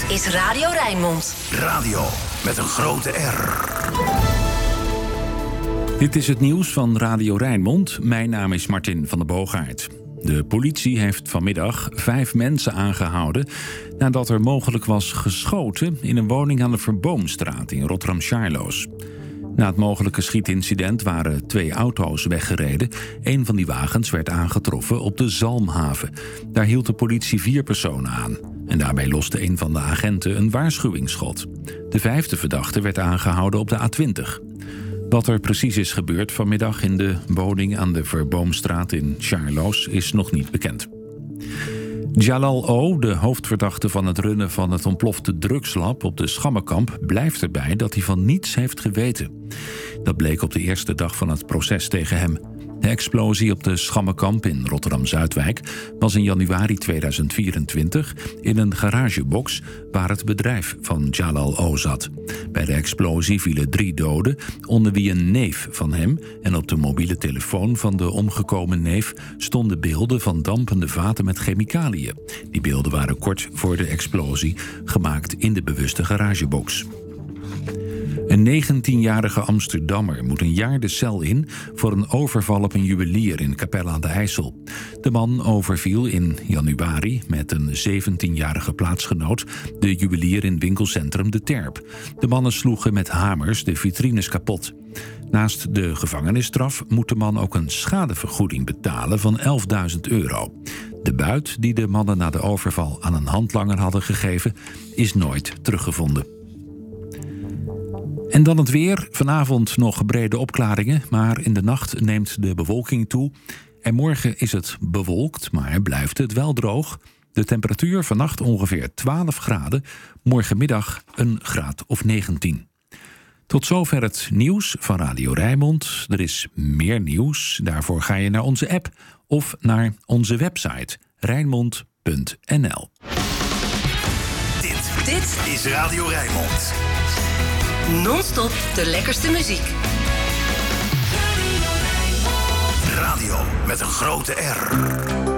is Radio Rijnmond. Radio met een grote R. Dit is het nieuws van Radio Rijnmond. Mijn naam is Martin van der Boogaard. De politie heeft vanmiddag 5 mensen aangehouden nadat er mogelijk was geschoten in een woning aan de Verboomstraat in Rotterdam-Charloes. Na het mogelijke schietincident waren 2 auto's weggereden. Een van die wagens werd aangetroffen op de Zalmhaven. Daar hield de politie 4 personen aan. En daarbij loste een van de agenten een waarschuwingsschot. De 5e verdachte werd aangehouden op de A20. Wat er precies is gebeurd vanmiddag in de woning aan de Verboomstraat in Charloes is nog niet bekend. Jalal O., de hoofdverdachte van het runnen van het ontplofte drugslab op de Schammenkamp, blijft erbij dat hij van niets heeft geweten. Dat bleek op de eerste dag van het proces tegen hem. De explosie op de Schammenkamp in Rotterdam-Zuidwijk was in januari 2024 in een garagebox waar het bedrijf van Jalal O. zat. Bij de explosie vielen 3 doden, onder wie een neef van hem, en op de mobiele telefoon van de omgekomen neef stonden beelden van dampende vaten met chemicaliën. Die beelden waren kort voor de explosie gemaakt in de bewuste garagebox. Een 19-jarige Amsterdammer moet een jaar de cel in voor een overval op een juwelier in Capelle aan de IJssel. De man overviel in januari met een 17-jarige plaatsgenoot de juwelier in winkelcentrum De Terp. De mannen sloegen met hamers de vitrines kapot. Naast de gevangenisstraf moet de man ook een schadevergoeding betalen van €11.000. De buit die de mannen na de overval aan een handlanger hadden gegeven is nooit teruggevonden. En dan het weer. Vanavond nog brede opklaringen, maar in de nacht neemt de bewolking toe. En morgen is het bewolkt, maar blijft het wel droog. De temperatuur vannacht ongeveer 12 graden. Morgenmiddag een graad of 19. Tot zover het nieuws van Radio Rijnmond. Er is meer nieuws. Daarvoor ga je naar onze app of naar onze website rijnmond.nl. Dit is Radio Rijnmond. Non-stop de lekkerste muziek. Radio met een grote R.